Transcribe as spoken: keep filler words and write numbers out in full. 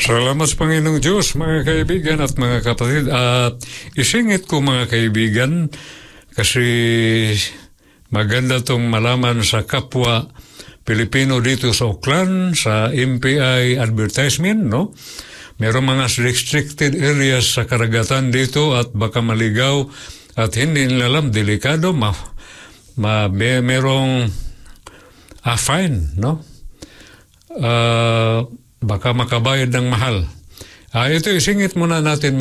Salamat sa Panginoong Diyos, mga kaibigan at mga kapatid. At isingit ko, mga kaibigan, kasi maganda tong malaman sa kapwa Pilipino dito sa Auckland, sa M P I advertisement, no? Merong mga restricted areas sa karagatan dito at baka maligaw at hindi nila alam, delikado, ma, ma may, merong a fine, no? Uh, baka makabayad ng mahal. Uh, ito isingit muna natin,